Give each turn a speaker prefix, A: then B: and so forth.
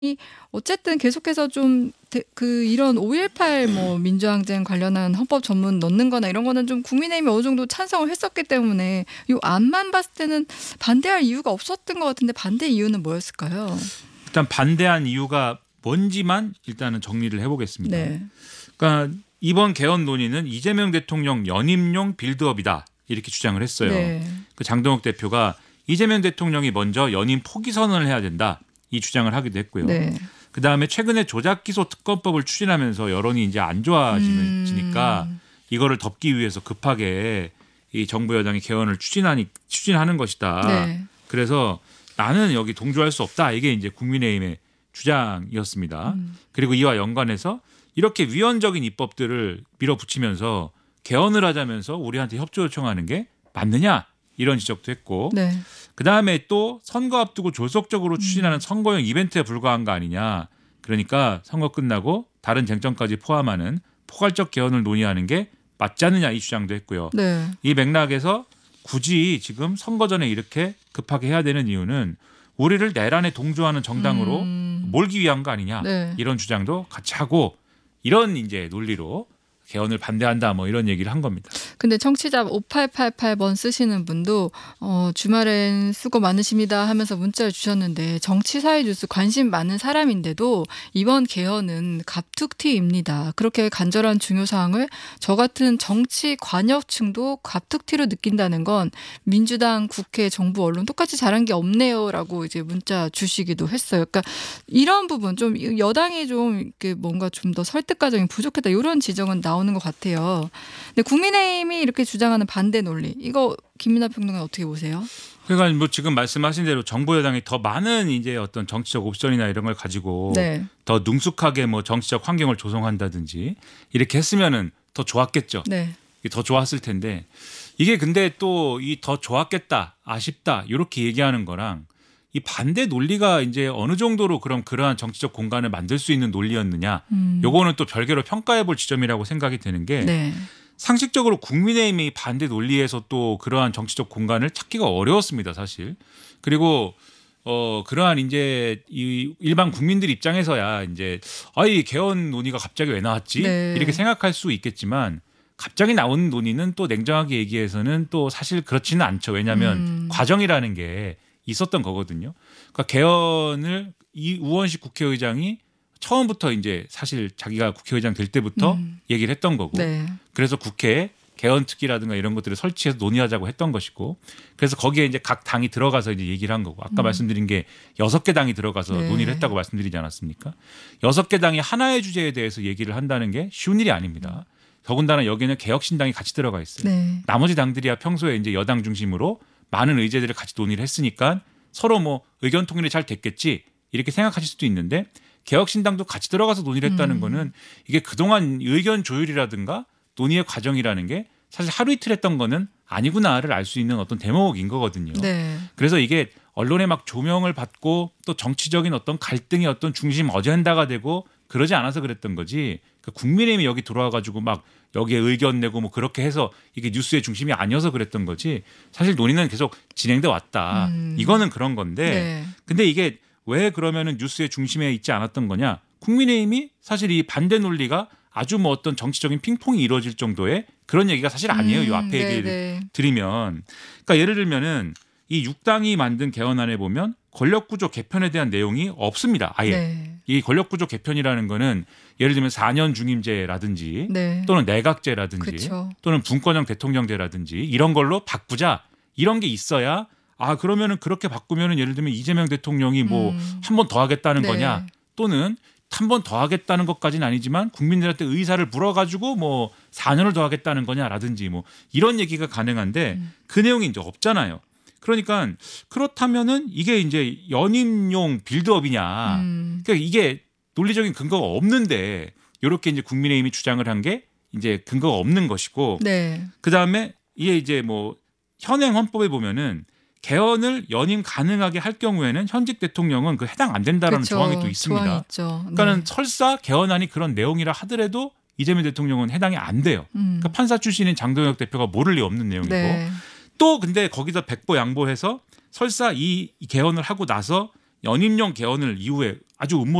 A: 어쨌든 계속해서 좀 이런 5.18 뭐 민주항쟁 관련한 헌법 전문 넣는 거나 이런 거는 좀 국민의힘이 어느 정도 찬성을 했었기 때문에 이 안만 봤을 때는 반대할 이유가 없었던 것 같은데 반대 이유는 뭐였을까요?
B: 일단 반대한 이유가 뭔지만 일단은 정리를 해보겠습니다.
A: 네.
B: 그러니까 이번 개헌 논의는 이재명 대통령 연임용 빌드업이다 이렇게 주장을 했어요.
A: 네.
B: 그 장동혁 대표가 이재명 대통령이 먼저 연임 포기 선언을 해야 된다 이 주장을 하기도 했고요.
A: 네.
B: 그다음에 최근에 조작기소 특검법을 추진하면서 여론이 이제 안 좋아지니까 이거를 덮기 위해서 급하게 이 정부 여당이 개헌을 추진하는 것이다.
A: 네.
B: 그래서 나는 여기 동조할 수 없다. 이게 이제 국민의힘의 주장이었습니다. 그리고 이와 연관해서 이렇게 위헌적인 입법들을 밀어붙이면서 개헌을 하자면서 우리한테 협조 요청하는 게 맞느냐 이런 지적도 했고
A: 네.
B: 그다음에 또 선거 앞두고 졸속적으로 추진하는 선거용 이벤트에 불과한 거 아니냐. 그러니까 선거 끝나고 다른 쟁점까지 포함하는 포괄적 개헌을 논의하는 게 맞지 않느냐 이 주장도 했고요.
A: 네.
B: 이 맥락에서 굳이 지금 선거 전에 이렇게 급하게 해야 되는 이유는 우리를 내란에 동조하는 정당으로 몰기 위한 거 아니냐.
A: 네.
B: 이런 주장도 같이 하고 이런 이제 논리로 개헌을 반대한다 뭐 이런 얘기를 한 겁니다.
A: 근데 청취자 5888번 쓰시는 분도 주말엔 수고 많으십니다 하면서 문자를 주셨는데 정치사회 뉴스 관심 많은 사람인데도 이번 개헌은 갑툭튀입니다. 그렇게 간절한 중요사항을 저 같은 정치 관여층도 갑툭튀로 느낀다는 건 민주당, 국회, 정부, 언론 똑같이 잘한 게 없네요라고 이제 문자 주시기도 했어요. 그러니까 이런 부분 좀 여당이 좀 이렇게 뭔가 좀 더 설득 과정이 부족했다 이런 지적은 나오는 것 같아요. 근데 국민의힘이 이렇게 주장하는 반대 논리 이거 김민하 평론가 어떻게 보세요?
B: 그러니까 뭐 지금 말씀하신 대로 정부 여당이 더 많은 이제 어떤 정치적 옵션이나 이런 걸 가지고
A: 네.
B: 더 능숙하게 뭐 정치적 환경을 조성한다든지 이렇게 했으면은 더 좋았겠죠.
A: 네.
B: 더 좋았을 텐데 이게 근데 또 이 더 좋았겠다, 아쉽다 이렇게 얘기하는 거랑 이 반대 논리가 이제 어느 정도로 그러한 정치적 공간을 만들 수 있는 논리였느냐. 요거는 또 별개로 평가해 볼 지점이라고 생각이 되는 게
A: 네.
B: 상식적으로 국민의힘이 반대 논리에서 또 그러한 정치적 공간을 찾기가 어려웠습니다, 사실. 그리고 그러한 이제 이 일반 국민들 입장에서야 이제 이 개헌 논의가 갑자기 왜 나왔지?
A: 네.
B: 이렇게 생각할 수 있겠지만 갑자기 나온 논의는 또 냉정하게 얘기해서는 또 사실 그렇지는 않죠. 왜냐하면 과정이라는 게 있었던 거거든요. 그러니까 개헌을 우원식 국회의장이 처음부터 이제 사실 자기가 국회의장 될 때부터 얘기를 했던 거고
A: 네.
B: 그래서 국회에 개헌 특위라든가 이런 것들을 설치해서 논의하자고 했던 것이고 그래서 거기에 이제 각 당이 들어가서 이제 얘기를 한 거고 아까 말씀드린 게 6개 당이 들어가서
A: 네.
B: 논의를 했다고 말씀드리지 않았습니까? 6개 당이 하나의 주제에 대해서 얘기를 한다는 게 쉬운 일이 아닙니다. 더군다나 여기는 개혁신당이 같이 들어가 있어요.
A: 네.
B: 나머지 당들이야 평소에 이제 여당 중심으로 많은 의제들을 같이 논의를 했으니까 서로 뭐 의견 통일이 잘 됐겠지 이렇게 생각하실 수도 있는데 개혁신당도 같이 들어가서 논의를 했다는 거는 이게 그동안 의견 조율이라든가 논의의 과정이라는 게 사실 하루 이틀 했던 거는 아니구나를 알 수 있는 어떤 대목인 거거든요.
A: 네.
B: 그래서 이게 언론에 막 조명을 받고 또 정치적인 어떤 갈등의 어떤 중심 어젠다가 되고 그러지 않아서 그랬던 거지. 그러니까 국민의힘이 여기 들어와가지고 막 여기에 의견 내고 뭐 그렇게 해서 이게 뉴스의 중심이 아니어서 그랬던 거지. 사실 논의는 계속 진행돼 왔다. 이거는 그런 건데.
A: 네.
B: 근데 이게 왜 그러면은 뉴스의 중심에 있지 않았던 거냐? 국민의힘이 사실 이 반대 논리가 아주 뭐 어떤 정치적인 핑퐁이 이루어질 정도의 그런 얘기가 사실 아니에요. 요 앞에 얘기를
A: 네.
B: 드리면. 그러니까 예를 들면은 이 6당이 만든 개헌안에 보면 권력구조 개편에 대한 내용이 없습니다. 아예.
A: 네.
B: 이 권력구조 개편이라는 거는 예를 들면 4년 중임제라든지
A: 네.
B: 또는 내각제라든지
A: 그쵸.
B: 또는 분권형 대통령제라든지 이런 걸로 바꾸자 이런 게 있어야 그러면은 그렇게 바꾸면은 예를 들면 이재명 대통령이 뭐 한 번 더 하겠다는
A: 네.
B: 거냐 또는 한 번 더 하겠다는 것까지는 아니지만 국민들한테 의사를 물어가지고 뭐 4년을 더 하겠다는 거냐라든지 뭐 이런 얘기가 가능한데 그 내용이 이제 없잖아요. 그러니까 그렇다면은 이게 이제 연임용 빌드업이냐. 그러니까 이게 논리적인 근거가 없는데 이렇게 이제 국민의힘이 주장을 한 게 이제 근거가 없는 것이고
A: 네.
B: 그다음에 이게 이제 뭐 현행 헌법에 보면은 개헌을 연임 가능하게 할 경우에는 현직 대통령은 그 해당 안 된다라는
A: 그쵸.
B: 조항이 또 있습니다.
A: 조항이 있죠.
B: 그러니까는
A: 네.
B: 설사 개헌안이 그런 내용이라 하더라도 이재명 대통령은 해당이 안 돼요. 그러니까 판사 출신인 장동혁 대표가 모를 리 없는 내용이고
A: 네.
B: 또 근데 거기서 백보 양보해서 설사 이 개헌을 하고 나서 연임용 개헌을 이후에 아주 음모